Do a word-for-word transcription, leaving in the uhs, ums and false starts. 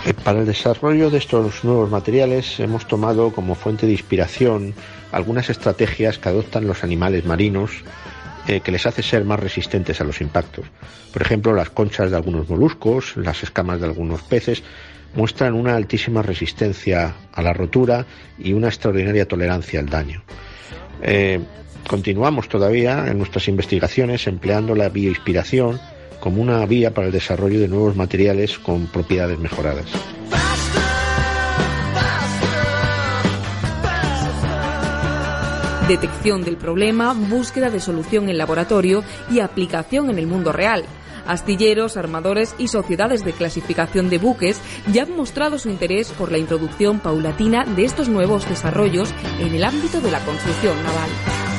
Para el desarrollo de estos nuevos materiales hemos tomado como fuente de inspiración algunas estrategias que adoptan los animales marinos eh, que les hace ser más resistentes a los impactos. Por ejemplo, las conchas de algunos moluscos, las escamas de algunos peces muestran una altísima resistencia a la rotura y una extraordinaria tolerancia al daño. Eh, continuamos todavía en nuestras investigaciones empleando la bioinspiración como una vía para el desarrollo de nuevos materiales con propiedades mejoradas. Detección del problema, búsqueda de solución en laboratorio y aplicación en el mundo real. Astilleros, armadores y sociedades de clasificación de buques ya han mostrado su interés por la introducción paulatina de estos nuevos desarrollos en el ámbito de la construcción naval.